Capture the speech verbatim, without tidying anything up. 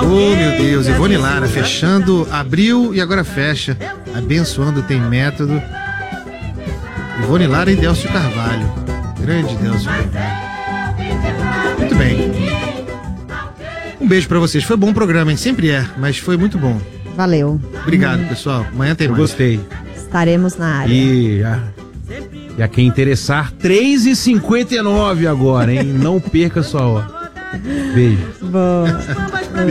Oh, meu Deus, Ivone Lara fechando, abriu e agora fecha. Abençoando tem método. Ivone Lara e Délcio Carvalho. Grande Délcio Carvalho. Muito bem. Um beijo pra vocês. Foi bom o programa, hein? Sempre é, mas foi muito bom. Valeu. Obrigado, pessoal. Amanhã tem mais. Eu gostei. Estaremos na área. E a, e a quem interessar, três e cinquenta e nove agora, hein? Não perca sua hora. Beijo. Bom. Beijo.